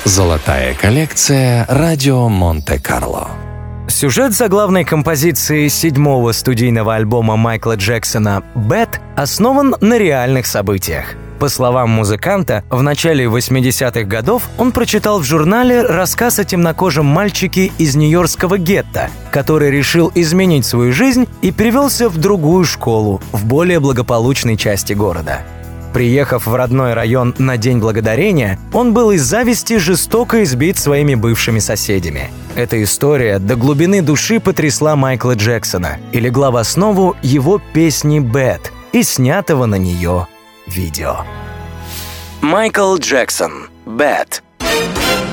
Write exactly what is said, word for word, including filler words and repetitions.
Золотая коллекция «Радио Монте-Карло». Сюжет заглавной композиции седьмого студийного альбома Майкла Джексона «Bad» основан на реальных событиях. По словам музыканта, в начале восьмидесятых годов он прочитал в журнале рассказ о темнокожем мальчике из нью-йоркского гетто, который решил изменить свою жизнь и перевелся в другую школу, в более благополучной части города. Приехав в родной район на День Благодарения, он был из зависти жестоко избит своими бывшими соседями. Эта история до глубины души потрясла Майкла Джексона и легла в основу его песни «Bad» и снятого на нее видео. Майкл Джексон «Bad».